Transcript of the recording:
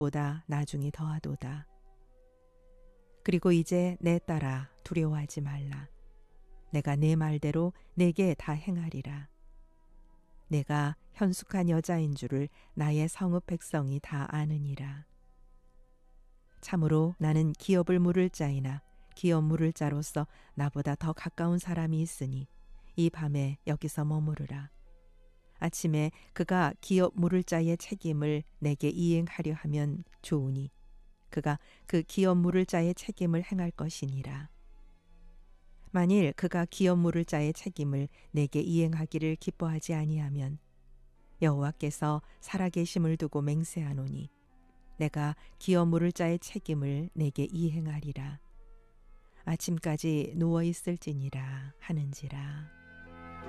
보다 나중이 더하도다. 그리고 이제 내 딸아 두려워하지 말라. 내가 내 말대로 내게 다 행하리라. 내가 현숙한 여자인 줄을 나의 성읍 백성이 다 아느니라. 참으로 나는 기업을 물을 자이나 기업 물을 자로서 나보다 더 가까운 사람이 있으니 이 밤에 여기서 머무르라. 아침에 그가 기업 물을 자의 책임을 내게 이행하려 하면 좋으니 그가 그 기업 물을 자의 책임을 행할 것이니라. 만일 그가 기업 물을 자의 책임을 내게 이행하기를 기뻐하지 아니하면 여호와께서 살아계심을 두고 맹세하노니 내가 기업 물을 자의 책임을 내게 이행하리라. 아침까지 누워 있을지니라 하는지라.